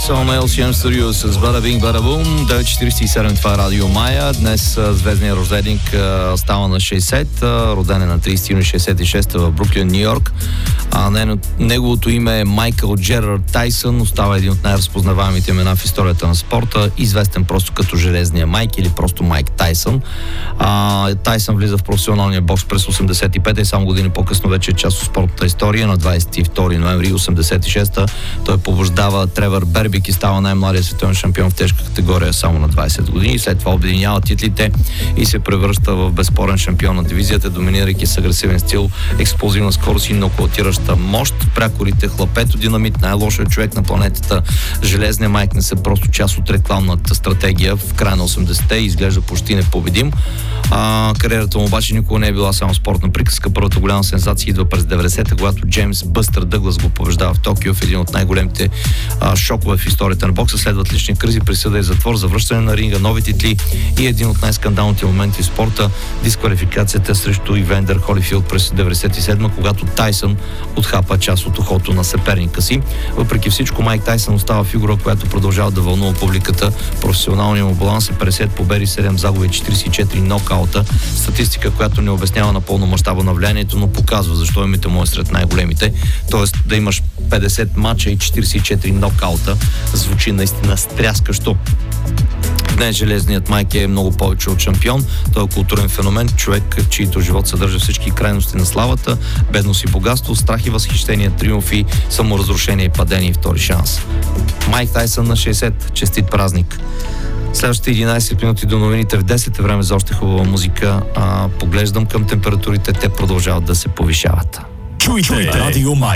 on LCM Studio с Бада Бинг Бада Бум. 9.47, това е Радио Мая. Днес звездният рожденик става на 60, роден е на 30 юни 66 в Бруклин, Ню Йорк. Неговото име е Майкъл Джерард Тайсън, остава един от най-разпознаваемите имена в историята на спорта, известен просто като Железния Майк или просто Майк Тайсън. Тайсън влиза в професионалния бокс през 85-та и само години по-късно вече е част от спортната история. На 22 ноември 86-та той побеждава Тревър Бербик и става най-младият световен шампион в тежка категория само на 20 години. След това обединява титлите и се превръща в безспорен шампион на дивизията, доминирайки с агресивен стил, експлозивна скорост и нокаутираща мощ. Прякорите Хлапето Динамит, най-лошият човек на планетата, Железния Майк не са просто част от рекламната стратегия в края на 80-те и изглежда почти непобедим. Кариерата му обаче никога не е била само спортна приказка. Първата голяма сензация идва през 90-та, когато Джеймс Бъстър Дъглас го побеждава в Токио в един от най-големите шокове в историята на бокса. Следват лични кризи, присъда и затвор, завръщане на ринга, нови титли и един от най-скандалните моменти в спорта — дисквалификацията срещу Ивендър Холифилд през 97-ма, когато Тайсън отхапа част от ухото на съперника си. Въпреки всичко, Майк Тайсън остава фигура, която продължава да вълнува публиката. Професионалният му баланс е 50 победи, 7 загуби, 44 нокаута. Статистика, която не обяснява напълно мащаба на влиянието, но показва защо името му е сред най-големите. Тоест да имаш 50 мача и 44 нокаута звучи наистина стряскащо. Днес Железният Майк е много повече от шампион. Той е културен феномен, човек, чийто живот съдържа всички крайности на славата, бедност и богатство, страх и възхищение, триумфи, саморазрушение и падение и втори шанс. Майк Тайсън на 60. Честит празник! Следващите 11 минути до новините в 10 е време за още хубава музика. Поглеждам към температурите, те продължават да се повишават. Чуйте Радио Май.